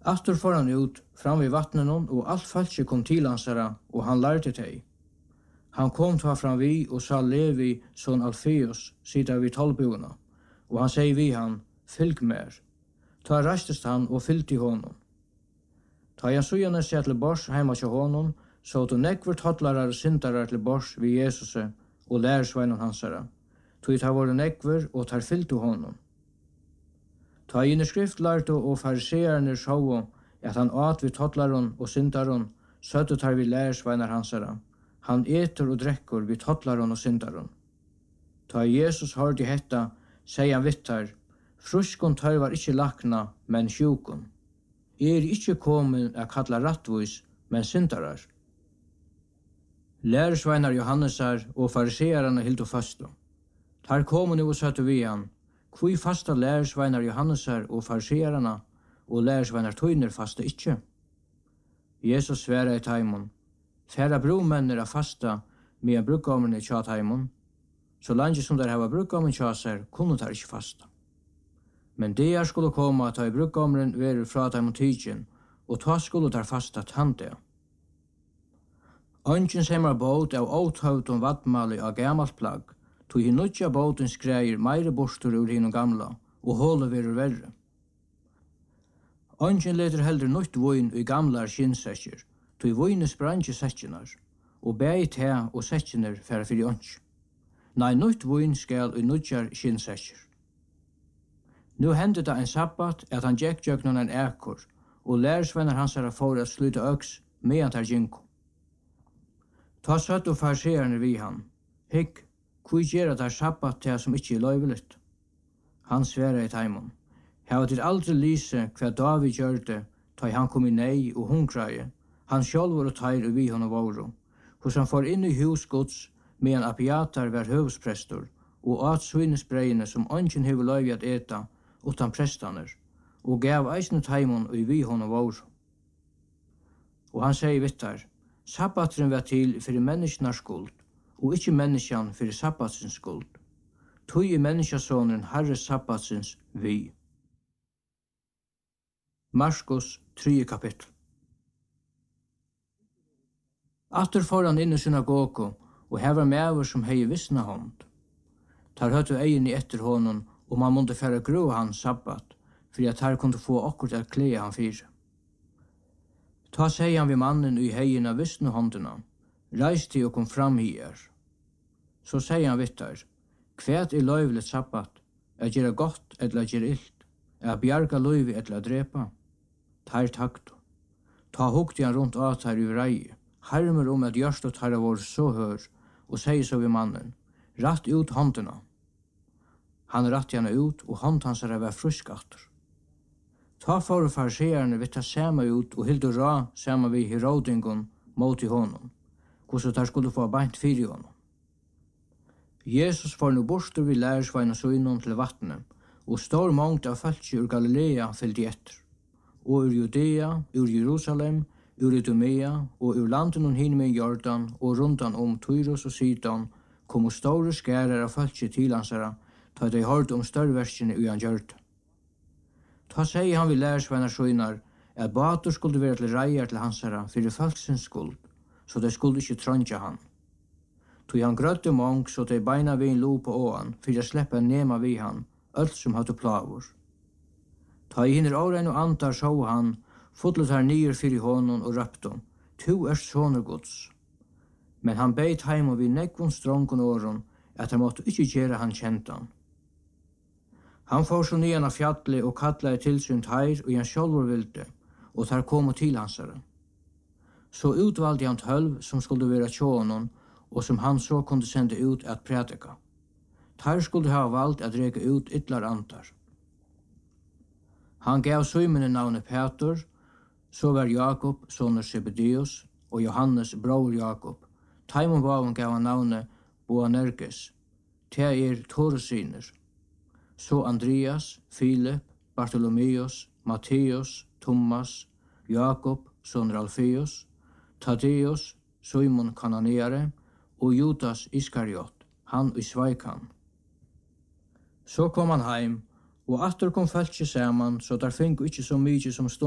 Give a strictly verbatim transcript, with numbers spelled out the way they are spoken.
Aftur for han ut, fram vid vattnen, og alt falske kom til hansara, og han lærte teg. Han kom ta fram vi, og sa Levi, son Alfeus, sida vid tolvbugna, og han seg vi han, fylg mer. Ta rastest han, og fylgte honom. Ta han sujane seg til bors heima til honom, så to nekver tottlarar og syndarar til bors vid Jesus og lærersveinan hansara. Tog ta våre nekver, og tar fylgte honom. Ta inn i skriftlærte og fariseerne sjå at han åt vid tottlaron og syndaron, søtte tar vi lærersveinar hansara. Han eter og drekker vid tottlaron og syndaron. Ta Jesus hørte hetta, sier han vittar, fruskon tørvar ikkje lakna, men sjukon. Er ikkje komin a kalla rattvis, men syndarar. Lærersveinar Johannesar og farisearane hildu fastu. Tar komu nu og søtte vi han, Kvui fasta lærersveinar Johannesar og farisearana, og lærersveinar tøyner fasta ikkje. Jesus sværa i taimon, færa bromennir a fasta med bruggammerne tja taimon, så langt som der hava bruggammen tja seg, kunne der ikkje fasta. Men det skulle koma ta i bruggammeren veru fra taimon tidsin, og ta skulle der fasta tante. Ønsken semar båt av åthøvdom vattmali av gammalt plagg, tog i nødja båten skreier meire borstur ur hinnom gamla, og hålet verur verre. Ønsken leter heller nødt voin i gamlar skinnsekker, tog i voine sprangje sekkinar, og bæg te og sekkinar færa fyrir ønsk. Nei, nødt voin skal i nødjar skinnsekker. Nu hendte det en sabbat at han gjekk gjøknon en ekor, og lærersvenner hans er for at sluta øks medan tar ginko. Ta søtt og fariseerne vi han, hikk, Kui gjerra der sabbat til som ikkje er løyveligt? Han sværa i taimon. Hava til aldri lyse hva David gjørte, ta han kom i nei og hungraie, han sjálfur og teir og vi hon og våru, hos han får inn i husgods, medan Abiatar var høvsprestor, og at svinesbreiene som ønsken hever løyvi at eta, utan prestaner, og gav eisne taimon og vi hon og våru. Og han sier vittar, sabbatren var til fyrir mennesknar skuld, og ikkje menneskjan fyrir sabbatsins skuld. Tøy er menneskjasånen herre sabbatsins vi. Marskos tredje kapittel. Atter for han inn i synagogo, og her var mever som hei vissna hånd. Tar høttu egin i etter honom, og man måtte færa grå han sabbat, fyrir at her kunne få akkurat at klea han fyrir. Ta seg han vi mannen i heien av vissna håndina, reis til og kom fram hier. Så sier han vittar, kvæt er løyvelig sabbat, er gjøre godt eller gjøre illt, er bjarga løyvi eller drepa. Tar takto. Ta hukti han rundt at her i rei, harmer om at gjørst og tar vår så hør, og sier så vi mannen, ratt ut håndina. Han ratt henne ut, og hånd hans er var fruskatter. Ta for fariseerne vitt ta sama ut, og hildu ra sama vi herodingon mot i honom, hvordan der skulle få beint fyrir honom. Jesus får nu bostur vi lærersveina søgnon til vattnet, og stor mångt av falski ur Galilea fyldi etter, og ur Judea, ur Jerusalem, ur Idumea, og ur landen og hin med Jordan, og rundan om Tyrus og Sidon, kom store skærer av falski til hansara, ta de hørt om størverskene ui han gjørte. Ta seg han vi lærersveina søgnar, at batur skulle være til reier til hansara fyrir falksins skuld, så de skulle ikke trønja han. Tog han grøtte mång, så de beina vi en lo på åan, fyrir å slippe nema vi han, alt som hadde plavur. Ta i hinner åren og antar så han, fotlet her nyer fyrir honom og røpte, tu er soner gods. Men han beit heim og vi nekvun strongon åren, at han måtte ikke gjøre han kjentan. Han får så nyan av fjallet og kattlet tilsynt her, og han sjálfur vilde, og tar kom til hansare. Så utvalde han tølv som skulle være tjånen, og som han så kunne sende ut at prædika. Tar skulle ha valgt at reka ut ytlar antar. Han gav Simon navnet Peter, så var Jakob, soner Zebedeus, og Johannes, bror Jakob. Taimon baven gav han navnet Boanerges, te er Torusiner. Så Andreas, Philip, Bartolomeus, Matteus, Thomas, Jakob, soner Alfeus, Tadeus, Simon Kananeare, og Judas Iskariot, han i Sveikan. Så kom han heim, og atter kom fæltje saman, så der fengu ikkje så mykje som stod